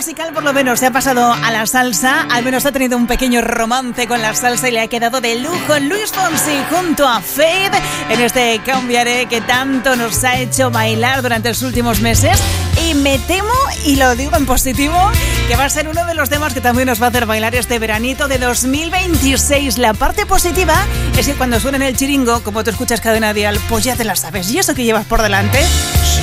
musical por lo menos se ha pasado a la salsa, al menos ha tenido un pequeño romance con la salsa y le ha quedado de lujo Luis Fonsi junto a Faith en este Cambiaré que tanto nos ha hecho bailar durante los últimos meses. Y me temo, y lo digo en positivo, que va a ser uno de los temas que también nos va a hacer bailar este veranito de 2026. La parte positiva es que cuando suena en el chiringo, como tú escuchas Cadena Dial, pues ya te la sabes. ¿Y eso que llevas por delante?